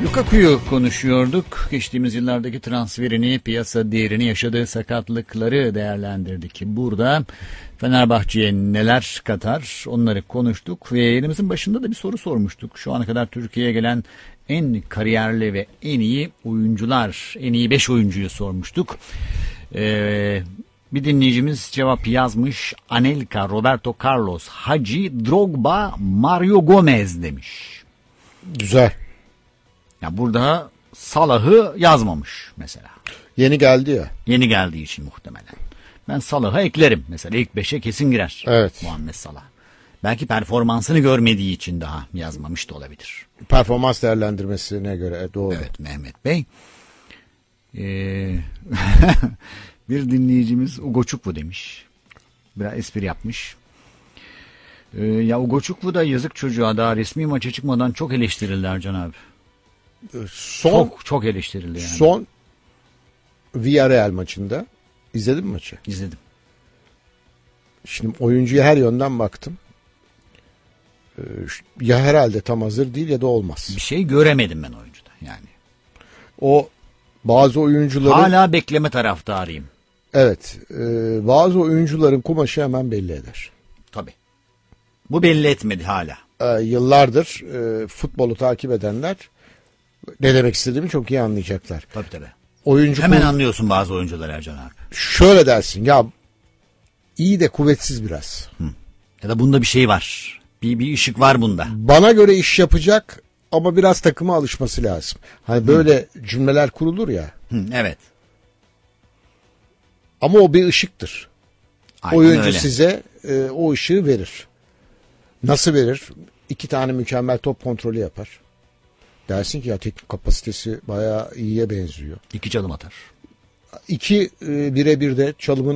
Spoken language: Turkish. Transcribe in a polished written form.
Lukaku'yu konuşuyorduk. Geçtiğimiz yıllardaki transferini, piyasa değerini, yaşadığı sakatlıkları değerlendirdik. Burada Fenerbahçe'ye neler katar onları konuştuk ve yayınımızın başında da bir soru sormuştuk. Şu ana kadar Türkiye'ye gelen en kariyerli ve en iyi oyuncular, en iyi 5 oyuncuyu sormuştuk. Bir dinleyicimiz cevap yazmış. Anelka, Roberto Carlos, Hacı, Drogba, Mario Gomez demiş. Güzel. Ya burada Salah'ı yazmamış mesela. Yeni geldi ya. Yeni geldiği için muhtemelen. Ben Salah'ı eklerim. Mesela ilk 5'e kesin girer. Evet. Muhammed Salah. Belki performansını görmediği için daha yazmamış da olabilir. Performans değerlendirmesine göre doğru. Evet Mehmet Bey. Bir dinleyicimiz Ugo Çukwu demiş. Biraz espri yapmış. Ya Ugo Çukwu da yazık çocuğa, daha resmi maça çıkmadan çok eleştirildi Ercan abi. Çok eleştirildi yani. Son Villarreal maçında izledin mi maçı? İzledim. Şimdi oyuncuya her yönden baktım. Ya herhalde tam hazır değil ya da olmaz. Bir şey göremedim ben oyuncuda yani. O bazı oyuncuların... Hala bekleme taraftarıyım. Evet. Bazı oyuncuların kumaşı hemen belli eder. Tabii. Bu belli etmedi hala. Yıllardır futbolu takip edenler ne demek istediğimi çok iyi anlayacaklar. Tabii. Oyuncu hemen anlıyorsun bazı oyuncular Ercan abi. Şöyle dersin ya, iyi de kuvvetsiz biraz. Ya da bunda bir şey var. Bir ışık var bunda. Bana göre iş yapacak ama biraz takıma alışması lazım. Hani böyle cümleler kurulur ya. Evet. Ama o bir ışıktır. Aynen oyuncu öyle. size o ışığı verir. Nasıl verir? 2 tane mükemmel top kontrolü yapar. Dersin ki ya teknik kapasitesi bayağı iyiye benziyor. 2 çalım atar. 2 birebir de çalımın